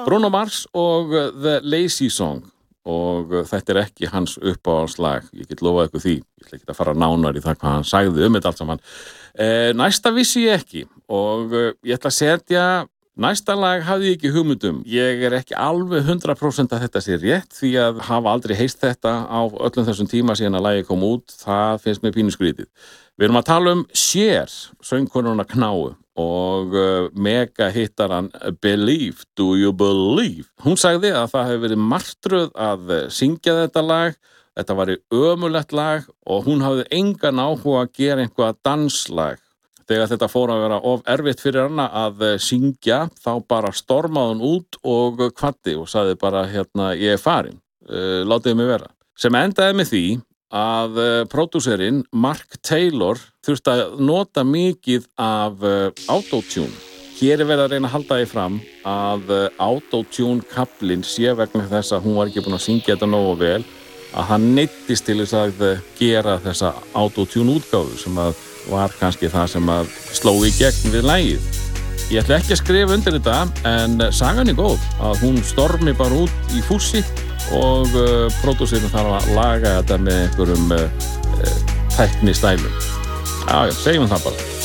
Bruno Mars og The Lazy Song og þetta ekki hans uppáhaldslag, ég get lofað ykkur því, ég ætla ekki að fara nánar í það hvað hann sagði þetta allt saman. Næsta vissi ég ekki og ég ætla að setja næsta lag hafði ég ekki hugmyndum. Ég ekki alveg 100% að þetta sé rétt því að hafa aldrei heist þetta á öllum þessum tíma síðan að lagið kom út, það finnst mér pínu skrítið. Við erum að tala Cher, söngkonuna Knáu og mega hittaran Believe, Do You Believe? Hún sagði að það hefði verið martröð að syngja þetta lag, þetta var ömurlegt lag og hún hafði engan áhuga að gera einhvað danslag. Þegar þetta fór að vera of erfitt fyrir hana að syngja, þá bara stormaði hún út og kvaddi og sagði bara, ég farin, látið mig vera. Sem endaði með því að pródúserinn Mark Taylor þurfti að nota mikið af autotune. Hér verið að reyna að halda því fram að autotune-kablinn sé vegna þess að hún var ekki búin að syngja þetta nógu vel, að hann neyddist til þess að gera þessa autotune-útgáfu sem að var kannski það sem að sló í gegn við lagið. Ég ætla ekki að skrifa undir þetta en sagan góð að hún stormi bara út í fússi og pródúserinn þarf að laga þetta með einhverjum tæknistælum. Já, segjum það bara.